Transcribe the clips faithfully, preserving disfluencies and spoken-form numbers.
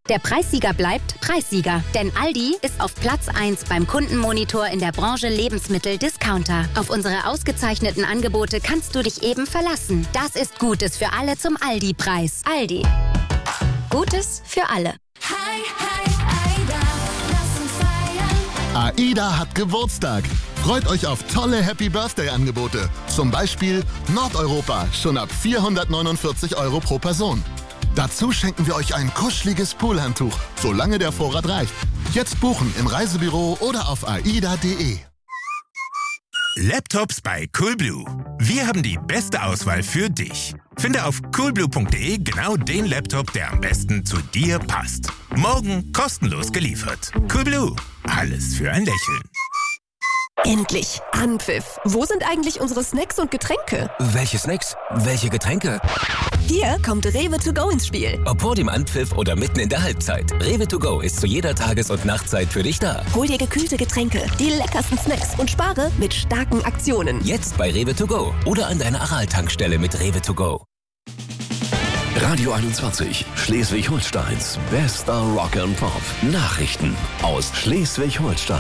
Der Preissieger bleibt Preissieger, denn Aldi ist auf Platz eins beim Kundenmonitor in der Branche Lebensmittel-Discounter. Auf unsere ausgezeichneten Angebote kannst du dich eben verlassen. Das ist Gutes für alle zum Aldi-Preis. Aldi. Gutes für alle. Hi, hi, Aida, lass uns feiern. AIDA hat Geburtstag. Freut euch auf tolle Happy-Birthday-Angebote. Zum Beispiel Nordeuropa, schon ab vierhundertneunundvierzig Euro pro Person. Dazu schenken wir euch ein kuscheliges Poolhandtuch, solange der Vorrat reicht. Jetzt buchen im Reisebüro oder auf aida punkt de. Laptops bei Coolblue. Wir haben die beste Auswahl für dich. Finde auf coolblue punkt de genau den Laptop, der am besten zu dir passt. Morgen kostenlos geliefert. Coolblue. Alles für ein Lächeln. Endlich! Anpfiff! Wo sind eigentlich unsere Snacks und Getränke? Welche Snacks? Welche Getränke? Hier kommt Rewe to go ins Spiel. Ob vor dem Anpfiff oder mitten in der Halbzeit. Rewe to go ist zu jeder Tages- und Nachtzeit für dich da. Hol dir gekühlte Getränke, die leckersten Snacks und spare mit starken Aktionen. Jetzt bei Rewe to go oder an deiner Aral-Tankstelle mit Rewe to go. Radio einundzwanzig, Schleswig-Holsteins bester Rock and Pop. Nachrichten aus Schleswig-Holstein.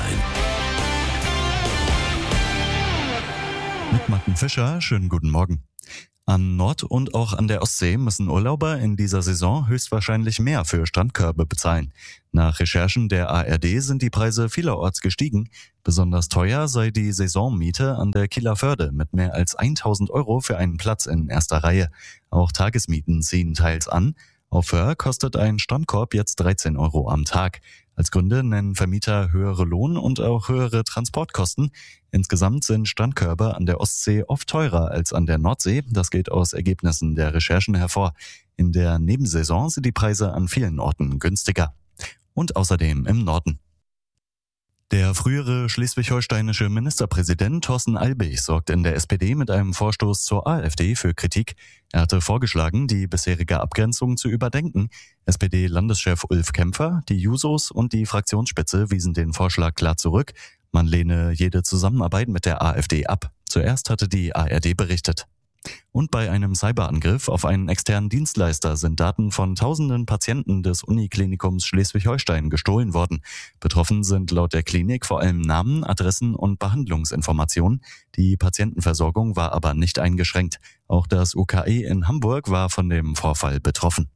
Mit Martin Fischer, schönen guten Morgen. An Nord- und auch an der Ostsee müssen Urlauber in dieser Saison höchstwahrscheinlich mehr für Strandkörbe bezahlen. Nach Recherchen der A R D sind die Preise vielerorts gestiegen. Besonders teuer sei die Saisonmiete an der Kieler Förde mit mehr als tausend Euro für einen Platz in erster Reihe. Auch Tagesmieten ziehen teils an. Auf Föhr kostet ein Strandkorb jetzt dreizehn Euro am Tag. Als Gründe nennen Vermieter höhere Lohn- und auch höhere Transportkosten. Insgesamt sind Strandkörbe an der Ostsee oft teurer als an der Nordsee. Das geht aus Ergebnissen der Recherchen hervor. In der Nebensaison sind die Preise an vielen Orten günstiger. Und außerdem im Norden. Der frühere schleswig-holsteinische Ministerpräsident Thorsten Albig sorgt in der S P D mit einem Vorstoß zur AfD für Kritik. Er hatte vorgeschlagen, die bisherige Abgrenzung zu überdenken. S P D-Landeschef Ulf Kämpfer, die Jusos und die Fraktionsspitze wiesen den Vorschlag klar zurück. Man lehne jede Zusammenarbeit mit der AfD ab. Zuerst hatte die A R D berichtet. Und bei einem Cyberangriff auf einen externen Dienstleister sind Daten von tausenden Patienten des Uniklinikums Schleswig-Holstein gestohlen worden. Betroffen sind laut der Klinik vor allem Namen, Adressen und Behandlungsinformationen. Die Patientenversorgung war aber nicht eingeschränkt. Auch das U K E in Hamburg war von dem Vorfall betroffen.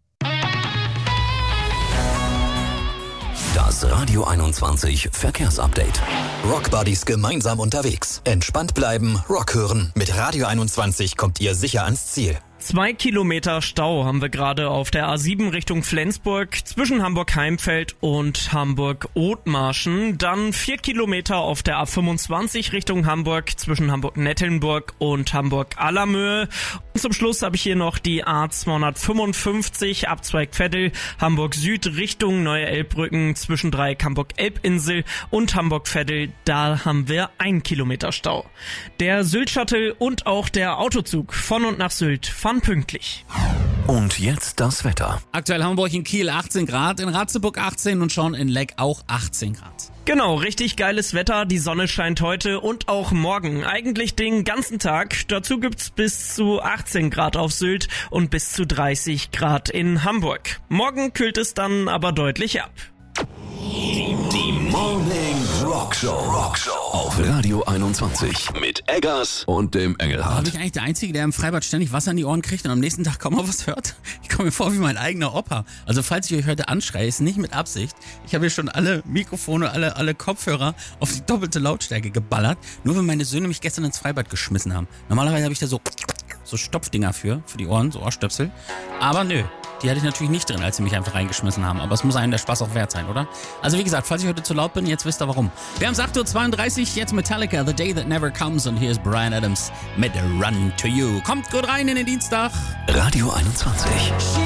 Das Radio einundzwanzig Verkehrsupdate. Rockbuddies gemeinsam unterwegs. Entspannt bleiben, Rock hören. Mit Radio einundzwanzig kommt ihr sicher ans Ziel. Zwei Kilometer Stau haben wir gerade auf der A sieben Richtung Flensburg zwischen Hamburg-Heimfeld und Hamburg-Othmarschen. Dann vier Kilometer auf der A fünfundzwanzig Richtung Hamburg zwischen Hamburg-Nettelnburg und Hamburg-Allermöhe. Und zum Schluss habe ich hier noch die A zweihundertfünfundfünfzig Abzweig Veddel, Hamburg Süd Richtung Neue Elbbrücken zwischen Dreieck Hamburg-Elbinsel und Hamburg-Veddel. Da haben wir ein Kilometer Stau. Der Sylt-Shuttle und auch der Autozug von und nach Sylt fahren pünktlich. Und jetzt das Wetter. Aktuell Hamburg in Kiel achtzehn Grad, in Ratzeburg achtzehn und schon in Leck auch achtzehn Grad. Genau, richtig geiles Wetter. Die Sonne scheint heute und auch morgen. Eigentlich den ganzen Tag. Dazu gibt's bis zu achtzehn Grad auf Sylt und bis zu dreißig Grad in Hamburg. Morgen kühlt es dann aber deutlich ab. Die Morning Rock Show. Rock Show auf Radio einundzwanzig mit Eggers und dem Engelhardt. Bin ich eigentlich der Einzige, der im Freibad ständig Wasser in die Ohren kriegt und am nächsten Tag kaum mal was hört? Ich komme mir vor wie mein eigener Opa. Also falls ich euch heute anschreie, ist nicht mit Absicht. Ich habe hier schon alle Mikrofone, alle, alle Kopfhörer auf die doppelte Lautstärke geballert, nur wenn meine Söhne mich gestern ins Freibad geschmissen haben. Normalerweise habe ich da so, so Stopfdinger für, für die Ohren, so Ohrstöpsel. Aber nö. Die hatte ich natürlich nicht drin, als sie mich einfach reingeschmissen haben. Aber es muss einem der Spaß auch wert sein, oder? Also wie gesagt, falls ich heute zu laut bin, jetzt wisst ihr warum. Wir haben es acht Uhr zweiunddreißig, jetzt Metallica, The Day That Never Comes. Und hier ist Bryan Adams mit Run To You. Kommt gut rein in den Dienstag. Radio einundzwanzig.